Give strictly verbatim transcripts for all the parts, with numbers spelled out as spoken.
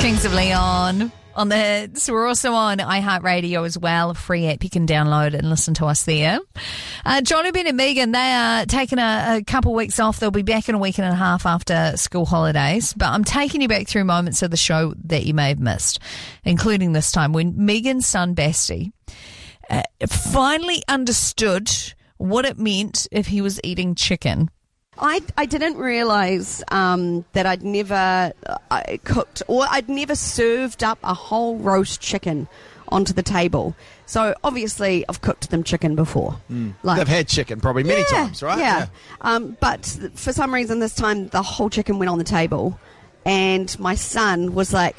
Kings of Leon on the hits. We're also on iHeartRadio as well, a free app you can download and listen to us there. Uh, Jono, Ben and Megan, they are taking a, a couple weeks off. They'll be back in a week and a half after school holidays. But I'm taking you back through moments of the show that you may have missed, including this time when Megan's son, Basti, uh, finally understood what it meant if he was eating chicken. I, I didn't realise um, that I'd never uh, cooked or I'd never served up a whole roast chicken onto the table. So obviously I've cooked them chicken before. Mm. Like, They've had chicken probably many yeah, times, right? Yeah. yeah. Um, but for some reason this time the whole chicken went on the table and my son was like,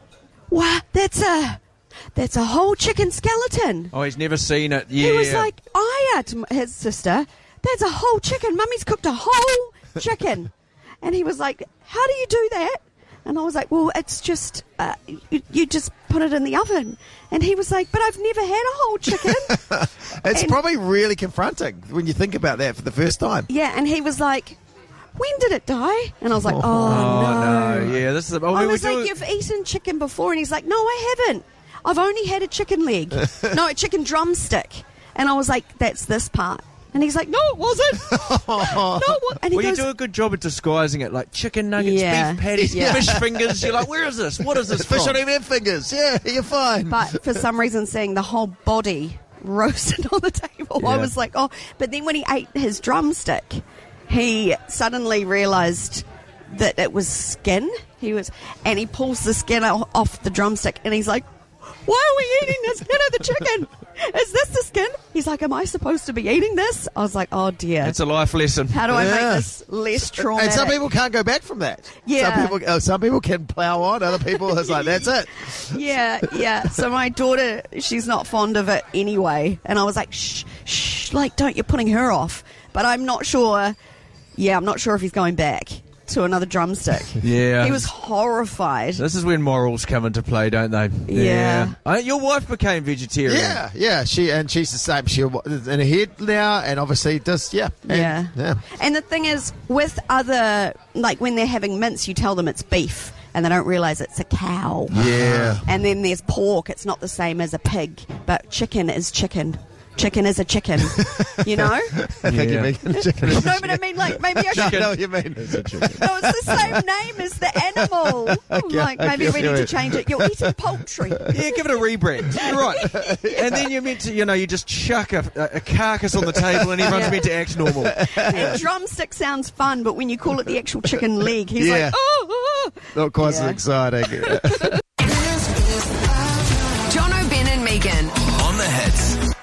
wow, that's a... That's a whole chicken skeleton. Oh, he's never seen it. Yeah. He was like, Aya, to his sister, that's a whole chicken. Mummy's cooked a whole chicken. And he was like, how do you do that? And I was like, well, it's just, uh, you, you just put it in the oven. And he was like, but I've never had a whole chicken. It's and, probably really confronting when you think about that for the first time. Yeah, and he was like, when did it die? And I was like, oh, oh no. no. Yeah, this is. A, oh, I we was do like, it- you've eaten chicken before. And he's like, no, I haven't. I've only had a chicken leg. No, a chicken drumstick. And I was like, that's this part. And he's like, no, it wasn't. no, it wasn't. And he well, goes, you do a good job at disguising it, like chicken nuggets, Yeah. beef patties, Yeah. fish fingers. You're like, where is this? What is this Fish from? on him fingers. Yeah, you're fine. But for some reason, seeing the whole body roasted on the table, I Yeah. was like, oh. But then when he ate his drumstick, he suddenly realised that it was skin. He was, and he pulls the skin o- off the drumstick, and he's like, why are we eating the skin of the chicken? Is this the skin? He's like, am I supposed to be eating this? I was like, oh dear. It's a life lesson. How do I Yeah. make this less traumatic? And some people can't go back from that. Yeah. Some people, uh, some people can plough on. Other people, it's like, that's it. Yeah, yeah. So my daughter, she's not fond of it anyway. And I was like, shh, shh, like, don't, you're putting her off. But I'm not sure, yeah, I'm not sure if he's going back to another drumstick. Yeah. He was horrified. This is when morals come into play, don't they? Yeah. Uh, your wife became vegetarian. Yeah, yeah. She and she's the same. She's in her head now, and obviously does. Yeah, and, Yeah. yeah. And the thing is, with other, like when they're having mince, you tell them it's beef. And they don't realise it's a cow. Yeah. And then there's pork. It's not the same as a pig. But chicken is chicken. Chicken is a chicken. You know? I think you Yeah. mean chicken. No, but I mean, like, maybe I No, should... I know what you mean. No, it's the same name as the animal. I'm Okay, like, maybe okay, we need to okay. change it. You're eating poultry. Yeah, give it a rebrand. You're right. And then you're meant to, you know, you just chuck a, a carcass on the table and everyone's Yeah. meant to act normal. And drumstick sounds fun, but when you call it the actual chicken leg, he's Yeah. like, oh, oh. Not quite Yeah. so exciting. Jono, Ben and Megan. On the hits.